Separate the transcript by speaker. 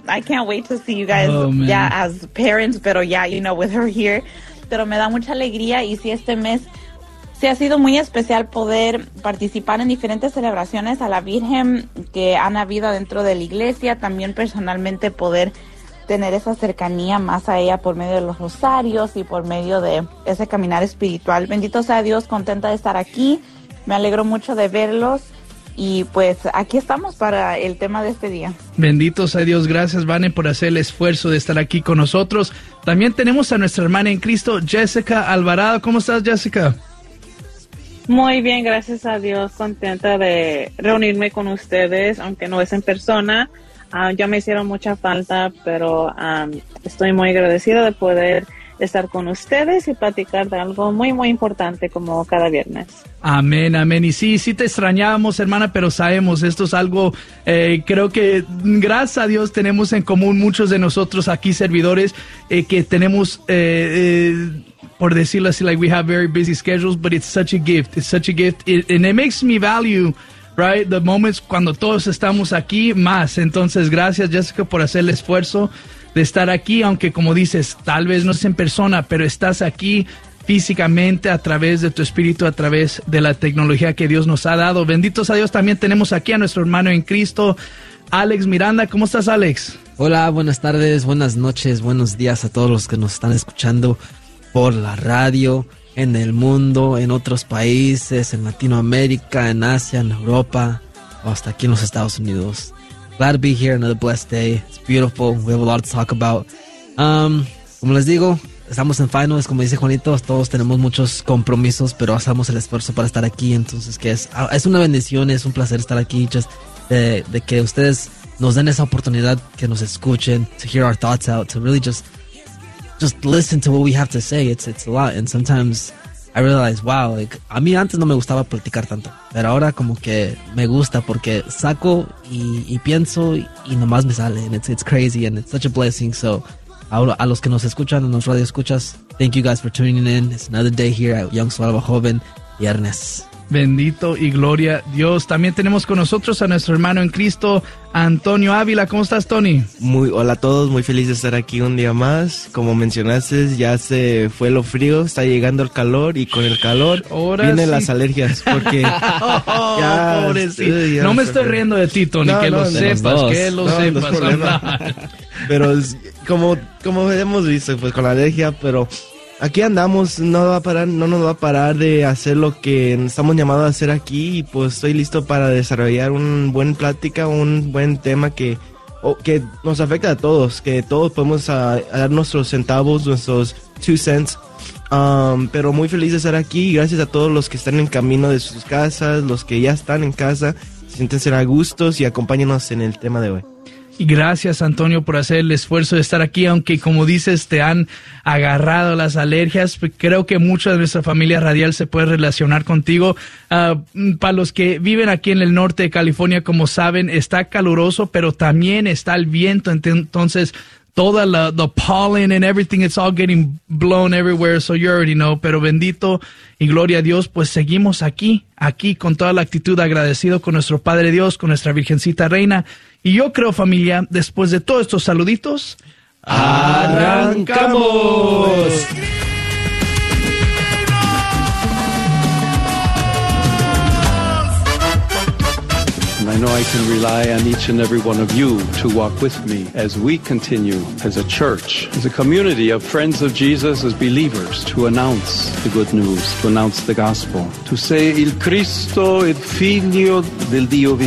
Speaker 1: I can't wait to see you guys as parents, pero with her here. Pero me da mucha alegría y sí, este mes sí ha sido muy especial poder participar en diferentes celebraciones a la Virgen que han habido dentro de la iglesia. También personalmente poder tener esa cercanía más a ella por medio de los rosarios y por medio de ese caminar espiritual. Bendito sea Dios, contenta de estar aquí. Me alegro mucho de verlos y pues aquí estamos para el tema de este día.
Speaker 2: Bendito sea Dios, gracias Vane por hacer el esfuerzo de estar aquí con nosotros. También tenemos a nuestra hermana en Cristo, Jessica Alvarado. ¿Cómo estás, Jessica?
Speaker 3: Muy bien, gracias a Dios, contenta de reunirme con ustedes, aunque no es en persona. Ya me hicieron mucha falta, pero estoy muy agradecida de poder estar con ustedes y platicar de algo muy, muy importante como cada viernes.
Speaker 2: Amén, amén. Y sí te extrañábamos, hermana, pero sabemos, esto es algo, creo que gracias a Dios tenemos en común muchos de nosotros aquí servidores, que tenemos, por decirlo así, like we have very busy schedules, but it's such a gift, and it makes me value right, the moments cuando todos estamos aquí más. Entonces, gracias Jessica por hacer el esfuerzo de estar aquí, aunque como dices, tal vez no es en persona, pero estás aquí físicamente a través de tu espíritu, a través de la tecnología que Dios nos ha dado. Benditos a Dios. También tenemos aquí a nuestro hermano en Cristo, Alex Miranda. ¿Cómo estás, Alex?
Speaker 4: Hola, buenas tardes, buenas noches, buenos días a todos los que nos están escuchando por la radio, en el mundo, en otros países, en Latinoamérica, en Asia, en Europa, o hasta aquí en los Estados Unidos. Glad to be here, another blessed day. It's beautiful. We have a lot to talk about. Como les digo, estamos en finals, como dice Juanito, todos tenemos muchos compromisos, pero hacemos el esfuerzo para estar aquí. Entonces, que es una bendición, es un placer estar aquí, de que ustedes nos den esa oportunidad, que nos escuchen, to hear our thoughts out, to really just listen to what we have to say. It's a lot, and sometimes I realize, wow, like, a mí antes no me gustaba platicar tanto, pero ahora como que me gusta porque saco y pienso y nomás me sale, and it's crazy, and it's such a blessing. So a los que nos escuchan, a los radio escuchas, thank you guys for tuning in. It's another day here at Young Sualva Joven Viernes.
Speaker 2: Bendito y gloria a Dios. También tenemos con nosotros a nuestro hermano en Cristo, Antonio Ávila. ¿Cómo estás, Tony?
Speaker 5: Hola a todos, muy feliz de estar aquí un día más. Como mencionaste, ya se fue lo frío, está llegando el calor y con el calor vienen las alergias. Porque
Speaker 2: pobrecito. No me estoy riendo de ti, Tony, que lo sepas.
Speaker 5: Pero como hemos visto, pues con la alergia, pero aquí andamos, no nos va a parar de hacer lo que estamos llamados a hacer aquí, y pues estoy listo para desarrollar una buena plática, un buen tema que nos afecta a todos, que todos podemos dar nuestros centavos, nuestros 2 cents, pero muy feliz de estar aquí, y gracias a todos los que están en camino de sus casas, los que ya están en casa, siéntense a gustos y acompáñenos en el tema de hoy.
Speaker 2: Y gracias, Antonio, por hacer el esfuerzo de estar aquí, aunque como dices, te han agarrado las alergias. Creo que mucha de nuestra familia radial se puede relacionar contigo. Para los que viven aquí en el norte de California, como saben, está caluroso, pero también está el viento. Entonces, toda the pollen and everything, it's all getting blown everywhere, so you already know. Pero bendito y gloria a Dios, pues seguimos aquí con toda la actitud, agradecido con nuestro Padre Dios, con nuestra Virgencita Reina. Y yo creo, familia, después de todos estos saluditos, ¡arrancamos!
Speaker 6: And I know I can rely on each and every one of you to walk with me as we continue as a church, as a community of friends of Jesus, as believers, to announce the good news, to announce the gospel, to say, Il Cristo, il Figlio del Dio